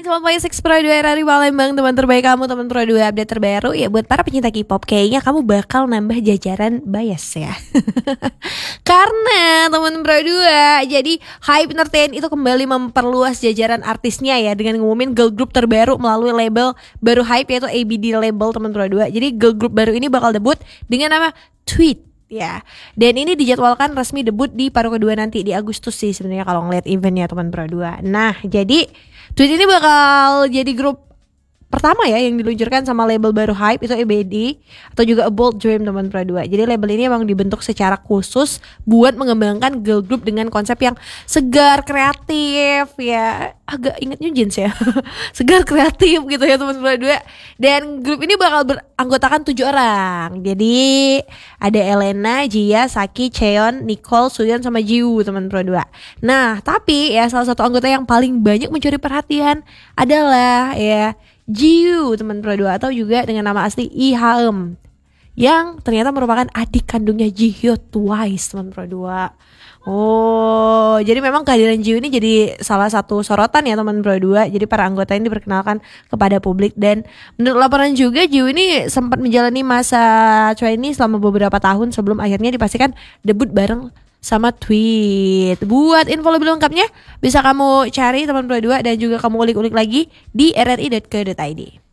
101.6 Pro 2 RRI Palembang, teman terbaik kamu, teman Pro 2 update terbaru. Ya buat para pecinta K-pop, kayaknya kamu bakal nambah jajaran bias ya. Karena teman Pro 2, jadi Hype Entertain itu kembali memperluas jajaran artisnya ya, dengan ngumumin girl group terbaru melalui label baru Hype, yaitu ABD label teman Pro 2. Jadi girl group baru ini bakal debut dengan nama Tweet ya. Dan ini dijadwalkan resmi debut di paruh kedua nanti di Agustus sih sebenarnya kalau ngeliat eventnya teman Pro 2. Nah, jadi Tweet ini bakal jadi grup pertama ya yang diluncurkan sama label baru Hype, itu ABD atau juga A Bold Dream teman Pro 2. Jadi label ini emang dibentuk secara khusus buat mengembangkan girl group dengan konsep yang segar, kreatif ya. Agak inget New Jeans ya. Segar, kreatif gitu ya teman Pro 2. Dan grup ini bakal beranggotakan 7 orang. Jadi ada Elena, Jia, Saki, Cheon, Nicole, Suyeon sama Jiwoo teman Pro 2. Nah, tapi ya salah satu anggota yang paling banyak mencuri perhatian adalah ya Jiwoo teman Pro 2, atau juga dengan nama asli Lee Ha-eum, yang ternyata merupakan adik kandungnya Jihyo Twice teman Pro 2. Oh, jadi memang kehadiran Jiwoo ini jadi salah satu sorotan ya teman Pro 2. Jadi para anggota ini diperkenalkan kepada publik, dan menurut laporan juga Jiwoo ini sempat menjalani masa trainee selama beberapa tahun sebelum akhirnya dipastikan debut bareng sama Tweet. Buat info lebih lengkapnya bisa kamu cari teman Pro 2 dan juga kamu ulik-ulik lagi di rri.co.id.